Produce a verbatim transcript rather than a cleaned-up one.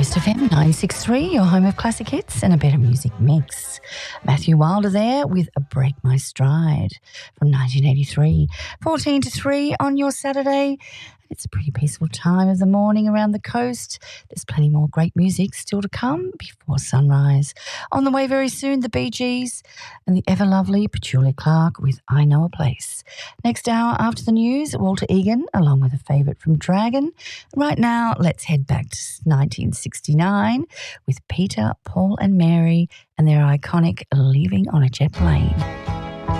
Rest F M nine sixty-three, your home of classic hits and a better music mix. Matthew Wilder there with A Break My Stride from nineteen eighty-three. fourteen to three on your Saturday. It's a pretty peaceful time of the morning around the coast. There's plenty more great music still to come before sunrise. On the way very soon, the Bee Gees and the ever-lovely Petula Clark with I Know a Place. Next hour after the news, Walter Egan along with a favourite from Dragon. Right now, let's head back to nineteen sixty-nine with Peter, Paul and Mary and their iconic Leaving on a Jet Plane.